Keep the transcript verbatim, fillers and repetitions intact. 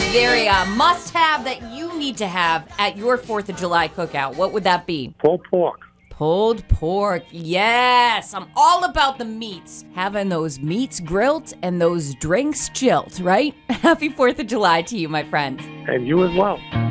very uh, must-have that you need to have at your fourth of July cookout? What would that be? Pulled pork. Pulled pork. Yes, I'm all about the meats. Having those meats grilled and those drinks chilled, right? Happy fourth of July to you, my friends. And you as well.